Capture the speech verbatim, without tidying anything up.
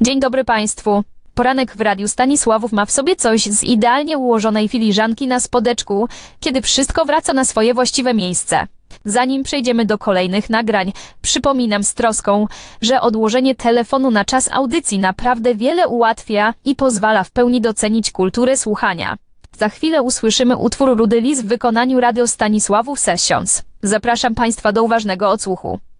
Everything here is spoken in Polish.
Dzień dobry Państwu. Poranek w Radiu Stanisławów ma w sobie coś z idealnie ułożonej filiżanki na spodeczku, kiedy wszystko wraca na swoje właściwe miejsce. Zanim przejdziemy do kolejnych nagrań, przypominam z troską, że odłożenie telefonu na czas audycji naprawdę wiele ułatwia i pozwala w pełni docenić kulturę słuchania. Za chwilę usłyszymy utwór Rudy Lis w wykonaniu Radio Stanisławów Sessions. Zapraszam Państwa do uważnego odsłuchu.